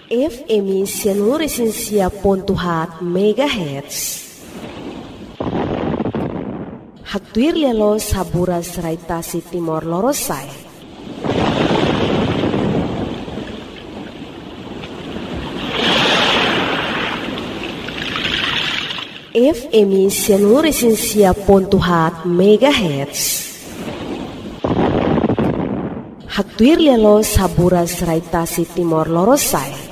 FM Sianuresinsia Pontuhat Megahertz. Haktuir lelo sabura seraitasi Timor Lorosai. FM Sianuresinsia Pontuhat Megahertz. Haktuir lelo sabura seraitasi Timor Lorosai.